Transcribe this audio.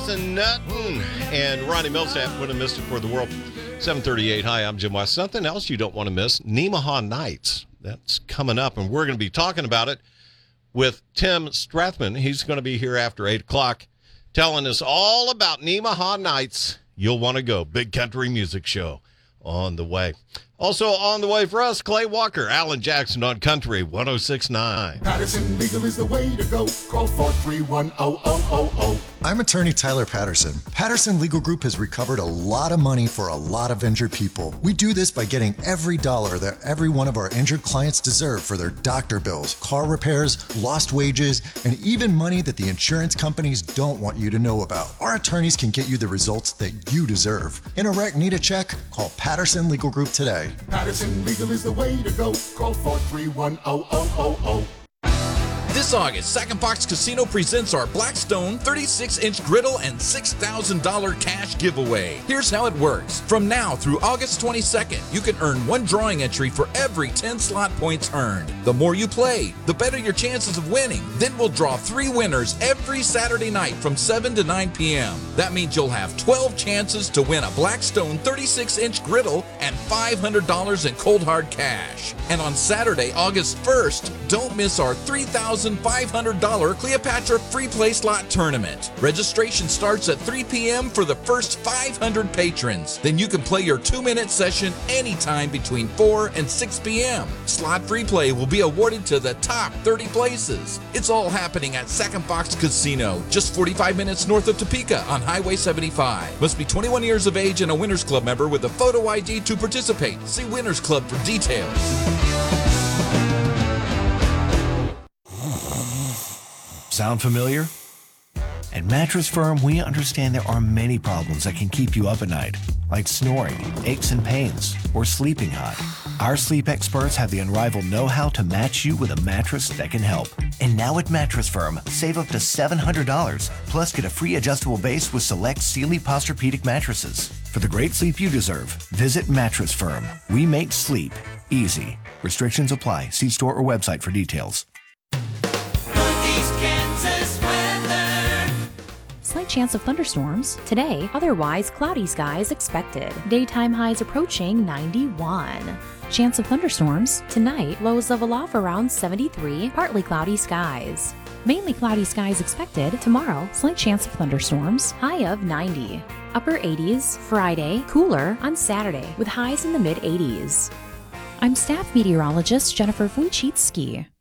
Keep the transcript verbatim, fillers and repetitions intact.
Missing Nothing. And Ronnie Millsap wouldn't have missed it for the world. seven thirty-eight. Hi, I'm Jim West. Something else you don't want to miss, Nemaha Nights. That's coming up, and we're going to be talking about it with Tim Strathman. He's going to be here after eight o'clock telling us all about Nemaha Nights. You'll want to go. Big country music show on the way. Also on the way for us, Clay Walker, Alan Jackson on Country one oh six point nine. Patterson Legal is the way to go. Call four three one, zero zero zero zero. I'm attorney Tyler Patterson. Patterson Legal Group has recovered a lot of money for a lot of injured people. We do this by getting every dollar that every one of our injured clients deserve for their doctor bills, car repairs, lost wages, and even money that the insurance companies don't want you to know about. Our attorneys can get you the results that you deserve. In a wreck, need a check? Call Patterson Legal Group today. Patterson Legal is the way to go. Call four three one, zero zero zero zero. This August, Sac and Fox Casino presents our Blackstone thirty-six inch griddle and six thousand dollars cash giveaway. Here's how it works. From now through August twenty-second, you can earn one drawing entry for every ten slot points earned. The more you play, the better your chances of winning. Then we'll draw three winners every Saturday night from seven to nine p.m. That means you'll have twelve chances to win a Blackstone thirty-six inch griddle and five hundred dollars in cold hard cash. And on Saturday, August first, don't miss our three thousand five hundred dollars Cleopatra free play slot tournament. Registration starts at three p.m. for the first five hundred patrons. Then you can play your two-minute session anytime between four and six p.m. Slot free play will be awarded to the top thirty places. It's all happening at Sac and Fox Casino, just forty-five minutes north of Topeka on Highway seventy-five. Must be twenty-one years of age and a Winners Club member with a photo I D to participate. See Winners Club for details. Sound familiar? At Mattress Firm, we understand there are many problems that can keep you up at night, like snoring, aches and pains, or sleeping hot. Our sleep experts have the unrivaled know-how to match you with a mattress that can help. And now at Mattress Firm, save up to seven hundred dollars, plus get a free adjustable base with select Sealy Posturepedic mattresses. For the great sleep you deserve, visit Mattress Firm. We make sleep easy. Restrictions apply. See store or website for details. Slight chance of thunderstorms. Today, otherwise cloudy skies expected. Daytime highs approaching ninety-one. Chance of thunderstorms. Tonight, lows level off around seventy-three, partly cloudy skies. Mainly cloudy skies expected. Tomorrow, slight chance of thunderstorms, high of ninety. Upper eighties. Friday, cooler on Saturday with highs in the mid eighties. I'm staff meteorologist Jennifer Wojcicki.